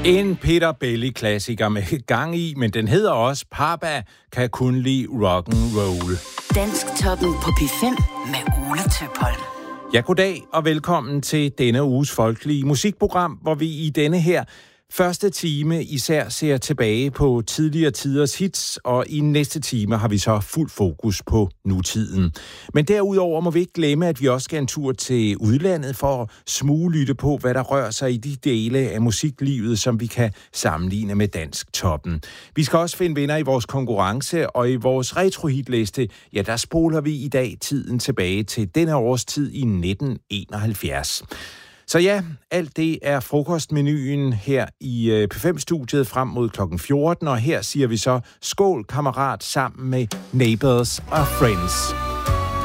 En Peter Belli-klassiker med gang i, men den hedder også Papa kan kun lide rock'n'roll. Dansktoppen på P5 med Ole Tøpholm. Ja, goddag og velkommen til denne uges folkelige musikprogram, hvor vi i denne her første time især ser tilbage på tidligere tiders hits, og i næste time har vi så fuld fokus på nutiden. Men derudover må vi ikke glemme, at vi også skal en tur til udlandet for at smuglytte på, hvad der rører sig i de dele af musiklivet, som vi kan sammenligne med Dansktoppen. Vi skal også finde vinder i vores konkurrence, og i vores retrohitliste, ja, der spoler vi i dag tiden tilbage til denne årstid i 1971. Så ja, alt det er frokostmenuen her i P5-studiet frem mod klokken 14, og her siger vi så skål kammerat sammen med Neighbors og Friends.